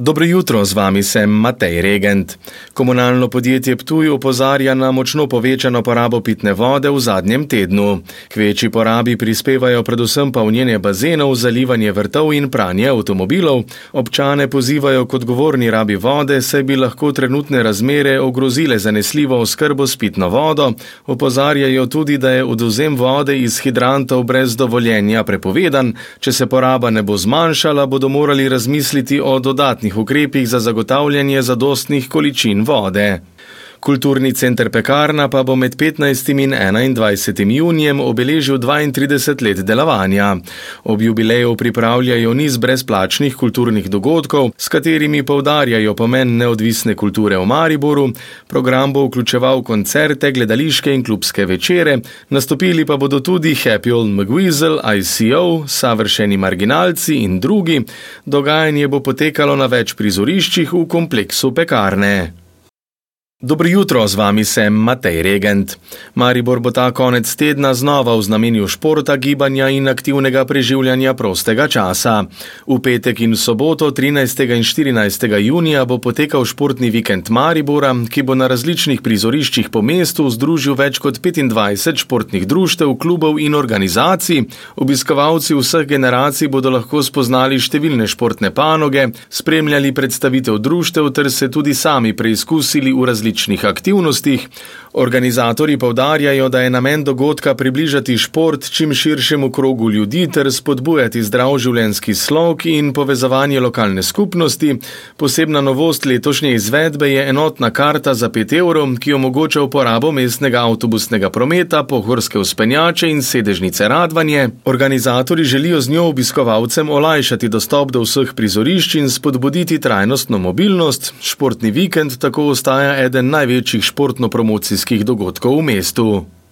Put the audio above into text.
Dobro jutro, z vami sem Matej Regent. Komunalno podjetje Ptuj opozarja na močno povečano porabo pitne vode v zadnjem tednu. K večji porabi prispevajo predvsem polnjenje bazenov, zalivanje vrtov in pranje avtomobilov. Občane pozivajo k odgovorni rabi vode, saj bi lahko trenutne razmere ogrozile zanesljivo oskrbo s pitno vodo. Opozarjajo tudi, da je odvzem vode iz hidrantov brez dovoljenja prepovedan. Če se poraba ne bo zmanjšala, bodo morali razmisliti o dodatnih ukrepih za zagotavljanje zadostnih količin vode. Kulturni center Pekarna pa bo med 15. in 21. junijem obeležil 32 let delovanja. Ob jubileju pripravljajo niz brezplačnih kulturnih dogodkov, s katerimi poudarjajo pomen neodvisne kulture v Mariboru. Program bo vključeval koncerte, gledališke in klubske večere, nastopili pa bodo tudi Happy Old McWeasel, ICO, Savršeni marginalci in drugi. Dogajanje bo potekalo na več prizoriščih v kompleksu Pekarne. Dobro jutro, z vami sem Matej Regent. Maribor bo ta konec tedna znova v znamenju športa, gibanja in aktivnega preživljanja prostega časa. V petek in soboto 13. in 14. junija bo potekal športni vikend Maribora, ki bo na različnih prizoriščih po mestu združil več kot 25 športnih društev, klubov in organizacij. Obiskovalci vseh generacij bodo lahko spoznali številne športne panoge, spremljali predstavitev društev ter se tudi sami preizkusili v različnih aktivnostih. Organizatorji poudarjajo, da je namen dogodka približati šport čim širšemu krogu ljudi ter spodbujati zdrav življenjski slog in povezovanje lokalne skupnosti. Posebna novost letošnje izvedbe je enotna karta za 5 evrov, ki omogoča uporabo mestnega avtobusnega prometa, pohorske vzpenjače in sedežnice Radvanje. Organizatorji želijo z njo obiskovalcem olajšati dostop do vseh prizorišč in spodbuditi trajnostno mobilnost. Športni vikend tako ostaja eden največjih športno-promocijskih dogodkov v mestu.